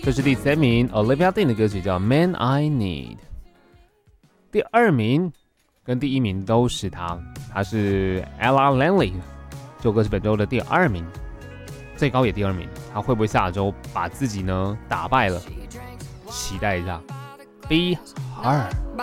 这是第3名 Olivia Dean 的歌曲叫 Man I Need。第2名跟第1名都是她是 Ella Langley， 这首歌是本周的第2名，最高也第2名。她会不会下周把自己呢打败了？期待一下。Be Her。